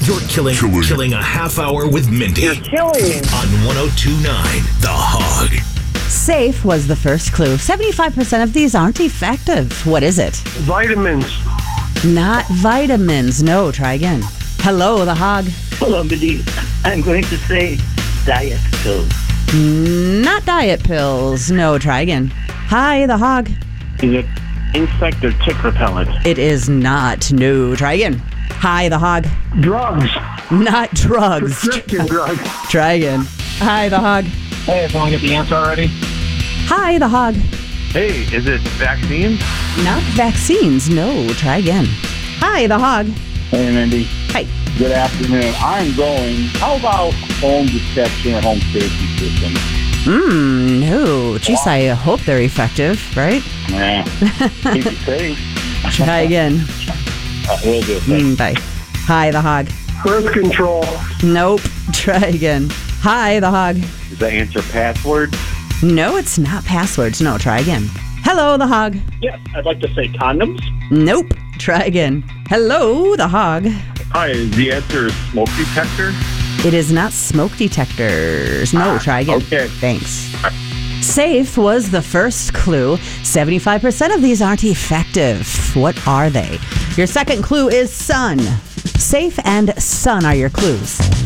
You're killing a half hour with Mindy. You're killing me. On 102.9 The Hog. Safe was the first clue. 75% of these aren't effective. What is it? Vitamins. Not vitamins. No, try again. Hello, The Hog. Hello, Mindy. I'm going to say diet pills. Not diet pills. No, try again. Hi, The Hog. Is it insect or tick repellent? It is not. No, try again. Hi, The Hog. Drugs. Not drugs. Prescription drugs. Try again. Hi, The Hog. Hey, if I want to get the answer already. Hi, The Hog. Hey, is it vaccines? Not vaccines. No, try again. Hi, The Hog. Hey, Mindy. Hi. Good afternoon. I'm going, how about home detection or home safety system? No. Geez, I hope they're effective, right? Nah. Keep it safe. Try again. Will do. Thanks. Bye. Hi, The Hog. Birth control. Nope. Try again. Hi, The Hog. Does that answer password? No, it's not passwords. No, try again. Hello, The Hog. Yes, I'd like to say condoms. Nope. Try again. Hello, The Hog. Hi, the answer is smoke detector? It is not smoke detectors. No, try again. Okay. Thanks. Safe was the first clue. 75% of these aren't effective. What are they? Your second clue is sun. Safe and sun are your clues.